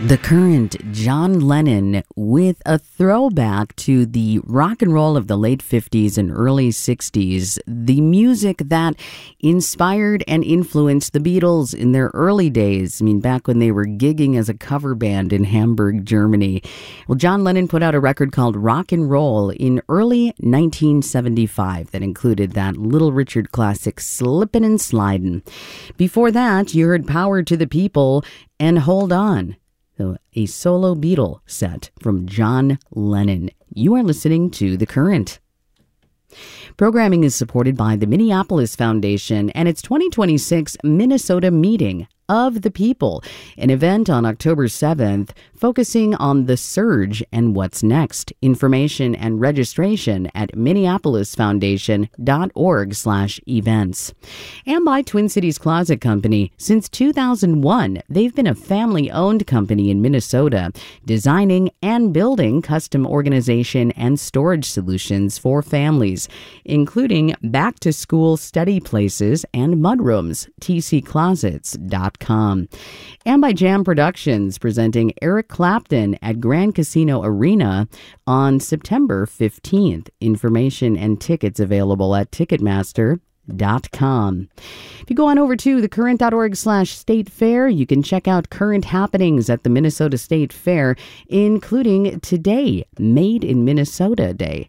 The Current, John Lennon, with a throwback to the rock and roll of the late 50s and early 60s, the music that inspired and influenced the Beatles in their early days. I mean, back when they were gigging as a cover band in Hamburg, Germany. Well, John Lennon put out a record called Rock and Roll in early 1975 that included that Little Richard classic, Slippin' and Slidin'. Before that, you heard Power to the People and Hold On. So a solo Beatle set from John Lennon. You are listening to The Current. Programming is supported by the Minneapolis Foundation and its 2026 Minnesota Meeting of the People, an event on October 7th focusing on the surge and what's next. Information and registration at minneapolisfoundation.org/events. And by Twin Cities Closet Company. Since 2001, they've been a family-owned company in Minnesota, designing and building custom organization and storage solutions for families, including back-to-school study places and mudrooms. tcclosets.com. And by Jam Productions, presenting Eric Clapton at Grand Casino Arena on September 15th. Information and tickets available at Ticketmaster.com. If you go on over to thecurrent.org/state fair, you can check out current happenings at the Minnesota State Fair, including today, Made in Minnesota Day.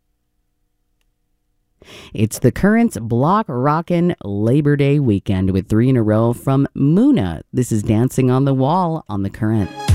It's the Current's Block Rockin' Labor Day weekend with 3 in a row from Muna. This is Dancing on the Wall on The Current.